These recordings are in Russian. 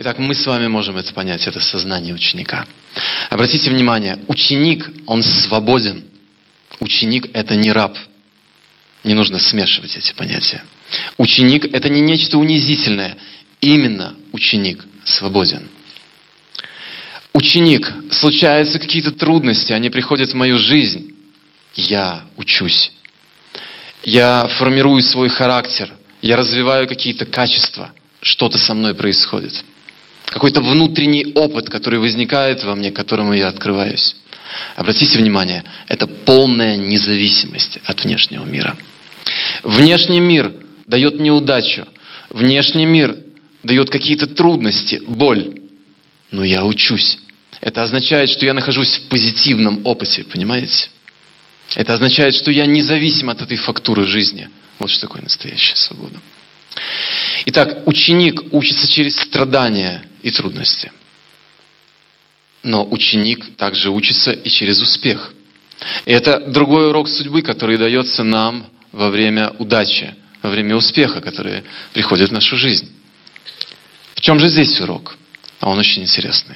Итак, мы с вами можем это понять, это сознание ученика. Обратите внимание, ученик, он свободен. Ученик – это не раб. Не нужно смешивать эти понятия. Ученик – это не нечто унизительное. Именно ученик свободен. Ученик, случаются какие-то трудности, они приходят в мою жизнь. Я учусь. Я формирую свой характер. Я развиваю какие-то качества. Что-то со мной происходит. Какой-то внутренний опыт, который возникает во мне, к которому я открываюсь. Обратите внимание, это полная независимость от внешнего мира. Внешний мир дает неудачу. Внешний мир дает какие-то трудности, боль. Но я учусь. Это означает, что я нахожусь в позитивном опыте, понимаете? Это означает, что я независим от этой фактуры жизни. Вот что такое настоящая свобода. Итак, ученик учится через страдания и трудности. Но ученик также учится и через успех. И это другой урок судьбы, который дается нам во время удачи, во время успеха, который приходит в нашу жизнь. В чем же здесь урок? А он очень интересный.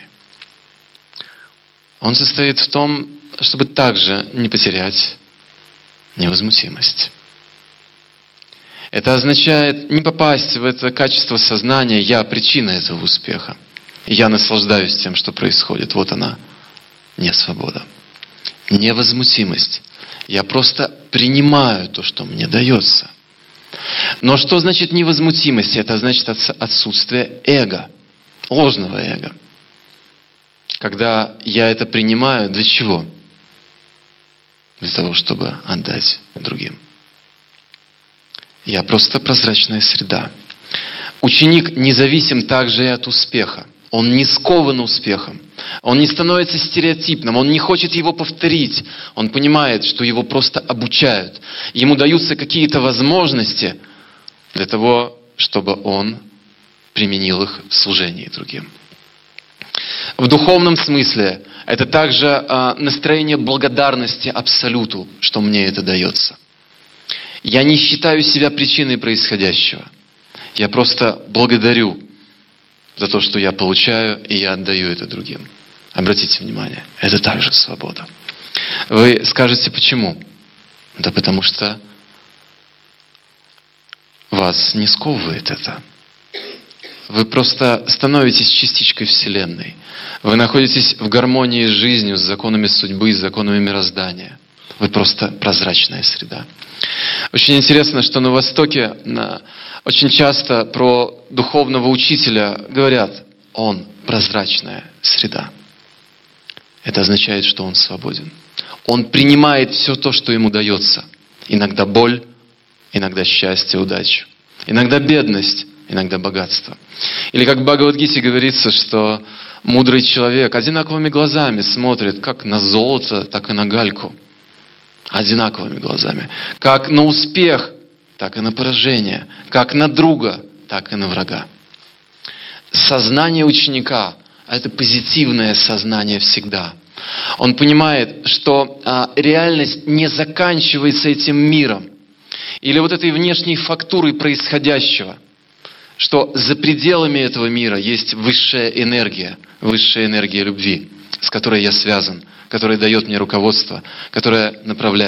Он состоит в том, чтобы также не потерять невозмутимость. Это означает не попасть в это качество сознания «я причина этого успеха». И я наслаждаюсь тем, что происходит. Вот она, не свобода. Невозмутимость. Я просто принимаю то, что мне дается. Но что значит невозмутимость? Это значит отсутствие эго, ложного эго. Когда я это принимаю, для чего? Для того, чтобы отдать другим. Я просто прозрачная среда. Ученик независим также и от успеха. Он не скован успехом. Он не становится стереотипным. Он не хочет его повторить. Он понимает, что его просто обучают. Ему даются какие-то возможности для того, чтобы он применил их в служении другим. В духовном смысле это также настроение благодарности Абсолюту, что мне это дается. Я не считаю себя причиной происходящего. Я просто благодарю за то, что я получаю, и я отдаю это другим. Обратите внимание, это также свобода. Вы скажете, почему? Да потому что вас не сковывает это. Вы просто становитесь частичкой Вселенной. Вы находитесь в гармонии с жизнью, с законами судьбы, с законами мироздания. Вы просто прозрачная среда. Очень интересно, что на Востоке очень часто про духовного учителя говорят, он прозрачная среда. Это означает, что он свободен. Он принимает все то, что ему дается. Иногда боль, иногда счастье, удачу. Иногда бедность, иногда богатство. Или как в Бхагавад-гите говорится, что мудрый человек одинаковыми глазами смотрит как на золото, так и на гальку. Одинаковыми глазами. Как на успех, так и на поражение. Как на друга, так и на врага. Сознание ученика – это позитивное сознание всегда. Он понимает, что реальность не заканчивается этим миром. Или вот этой внешней фактурой происходящего. Что за пределами этого мира есть высшая энергия любви, с которой я связан, которая дает мне руководство, которая направляет.